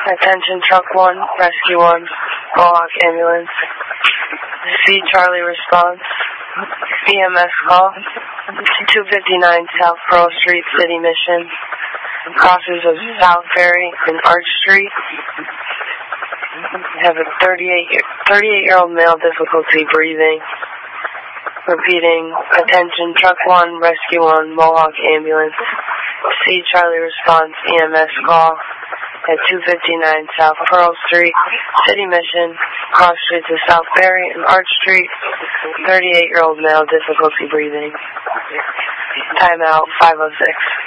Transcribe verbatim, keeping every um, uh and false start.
Attention Truck one, Rescue one, Mohawk Ambulance. C Charlie response. E M S call. two fifty-nine South Pearl Street, City Mission. Crosses of South Ferry and Arch Street. Have a thirty-eight-year-old male difficulty breathing. Repeating, attention Truck one, Rescue one, Mohawk Ambulance. C Charlie response, E M S call at two fifty-nine South Pearl Street, City Mission, cross streets of South Ferry and Arch Street. thirty-eight-year-old male difficulty breathing. Timeout five oh six.